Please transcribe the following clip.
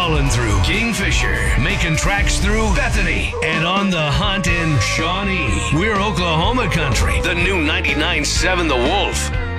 rolling through Kingfisher, making tracks through Bethany, and on the hunt in Shawnee. We're Oklahoma country, the new 99.7 The Wolf.